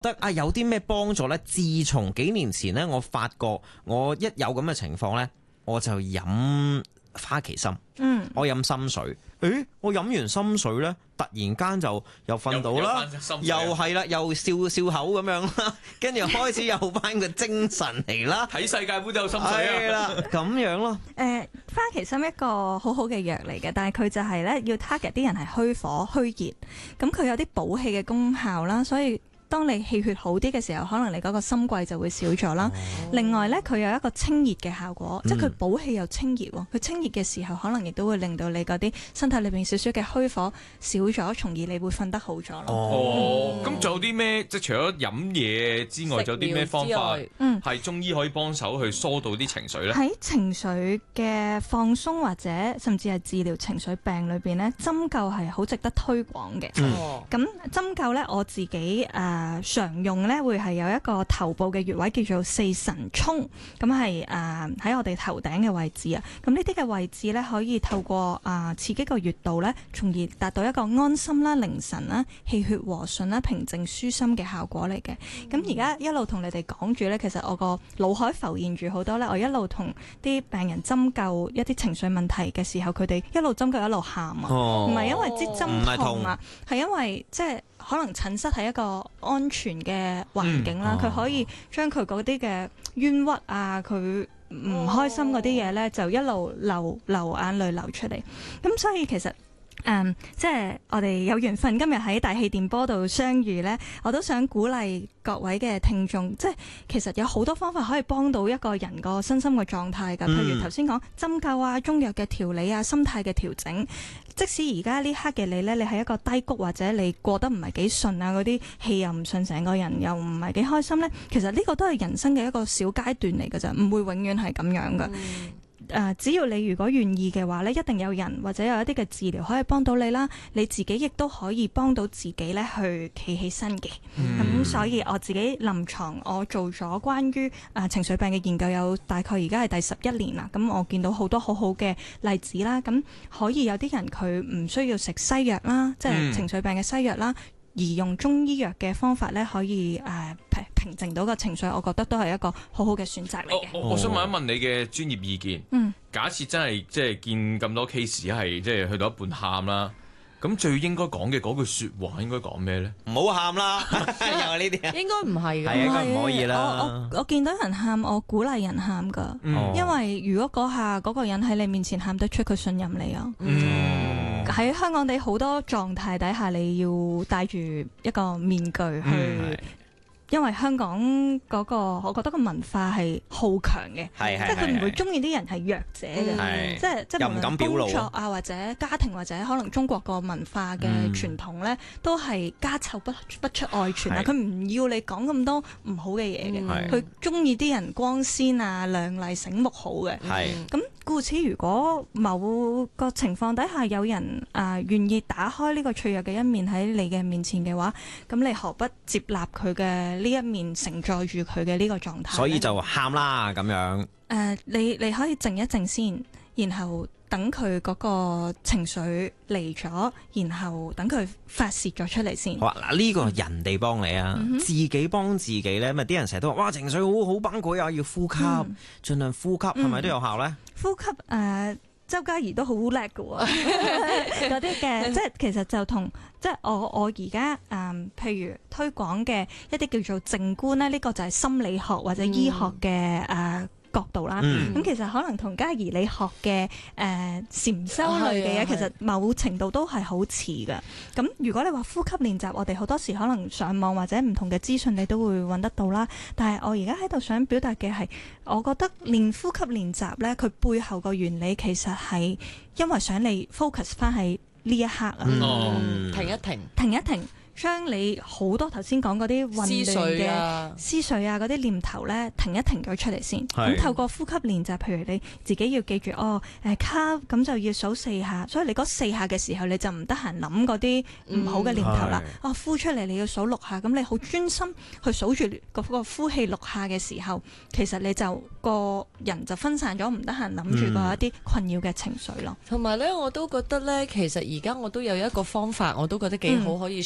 得啊有啲咩幫助呢？自從幾年前呢，我發覺我一有咁嘅情況呢，我就飲花旗參，我飲心水。我飲完心水呢，突然間就又瞓到啦，又係啦，又笑笑口咁樣啦，跟住開始有翻個精神嚟啦。 睇世界盃都有心水啊！ 係啦，咁樣咯。 花旗參一個好好嘅藥嚟嘅，但係佢就係咧要 target 啲人係虛火虛熱，咁佢有啲補氣嘅功效啦，所以當你氣血好啲嘅時候，可能你嗰個心悸就會少咗啦。另外呢，佢有一個清熱嘅效果，即係佢補氣又清熱喎。佢清熱嘅時候，可能亦都會令到你嗰啲身體裏邊少少嘅虛火少咗，從而你會瞓得好咗咯。 咁仲有啲咩？即係除咗飲嘢之外，仲有啲咩方法係中醫可以幫手去疏導啲情緒呢？ 喺情緒嘅放鬆或者甚至係治療情緒病裏邊呢，針灸係好值得推廣嘅。咁針灸呢，我自己常用咧會係有一個頭部嘅穴位叫做四神聰，咁係喺我哋頭頂嘅位置啊。咁呢啲嘅位置咧可以透過刺激個穴道咧，從而達到一個安心啦、寧神啦、氣血和順啦、平靜舒心嘅效果嚟嘅。咁而家一路同你哋講住咧，其實我個腦海浮現住好多咧。我一路同啲病人針灸一啲情緒問題嘅時候，佢哋一路針灸一路喊啊，唔係因為支針痛啊，係因為即係。可能診室係一個安全嘅環境啦，佢可以將佢嗰啲嘅冤屈啊，佢唔開心嗰啲嘢呢，就一路流眼淚流出嚟。咁所以其實即係我哋有緣分今日喺大氣電波度相遇呢，我都想鼓勵各位嘅聽眾，即係其實有好多方法可以幫到一個人個身心嘅狀態㗎。譬如頭先講針灸啊、中藥嘅調理啊、心態嘅調整。即使而家呢刻嘅你呢，你係一個低谷或者你過得唔係幾順啊，嗰啲氣又唔順，成個人又唔係幾開心呢，其實呢個都係人生嘅一個小階段嚟㗎咋，唔會永遠係咁樣㗎。只要你如果願意嘅話呢，一定有人或者有一啲嘅治療可以幫到你啦。你自己亦都可以幫到自己呢去企起身嘅。咁所以我自己臨床我做咗關於情緒病嘅研究，有大概而家係第11年啦。咁我見到好多好好嘅例子啦。咁可以有啲人佢唔需要食西藥啦，即係情緒病嘅西藥啦，而用中醫藥嘅方法呢，可以平靜到個情緒，我覺得都係一個好好嘅選擇嚟嘅。 我想問一問你嘅專業意見。假設真係即係見咁多 case 係即係去到一半喊啦，咁最應該講嘅嗰句説話應該講咩呢？ 唔好喊啦，又係呢啲啊？ 應該唔係㗎， 應該唔可以啦。 我見到人喊，我鼓勵人喊㗎，因為如果嗰下嗰個人喺你面前喊得出，佢信任你啊。喺香港地好多狀態底下，你要戴住一個面具去。因為香港嗰個，我覺得個文化係好強嘅，即係佢唔會中意啲人係弱者嘅，即係無論工作啊或者家庭或者可能中國個文化嘅傳統咧，都係家醜不出外傳啊！佢唔要你講咁多唔好嘅嘢嘅，佢中意啲人光鮮啊、亮麗、醒目好嘅。咁故此，如果某個情況底下有人願意打開呢個脆弱嘅一面喺你嘅面前嘅話，咁你何不接納佢嘅呢一面，承載住佢嘅呢個狀態？所以就喊啦咁樣。 你可以靜一靜先，然後等佢嗰個情緒嚟咗，然後等佢發洩咗出嚟先。 好啊，嗱，呢個人哋幫你啊，自己幫自己咧，咪啲人成日都話哇情緒好崩潰啊，要呼吸，盡量呼吸，係咪都有效咧？ 呼吸周嘉怡都好叻㗎喎，嗰啲嘅，即係其實就同即係我而家譬如推廣嘅一啲叫做靜觀咧，呢個就係心理學或者醫學嘅角度啦。咁其實可能同嘉怡你學嘅禪修類嘅嘢，其實某程度都係好似㗎。咁如果你話呼吸練習，我哋好多時可能上網或者唔同嘅資訊你都會揾得到啦。但係我而家喺度想表達嘅係，我覺得練呼吸練習呢，佢背後個原理其實係因為想你 focus 翻喺呢一刻啊，停一停。將你好多頭先講嗰啲混亂嘅思緒啊，嗰啲念頭咧，停一停咗出嚟先。咁透過呼吸練習，譬如你自己要記住吸咁就要數4下，所以你嗰4下嘅時候，你就唔得閒諗嗰啲唔好嘅念頭啦。呼出嚟你要數6下，咁你好專心去數住嗰個呼氣6下嘅時候，其實你就個人就分散咗，唔得閒諗住嗰一啲困擾嘅情緒咯。 同埋咧，我都覺得咧，其實而家我都有一個方法，我都覺得幾好，可以 share 下。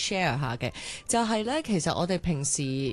下嘅，就係咧，其實我哋平時